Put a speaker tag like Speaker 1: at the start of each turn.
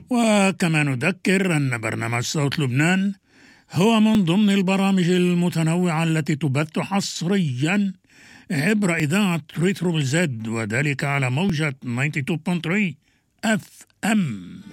Speaker 1: وكما نذكر أن برنامج صوت لبنان هو من ضمن البرامج المتنوعة التي تبث حصريا عبر إذاعة ريترو بالزد، وذلك على موجة 92.3 FM.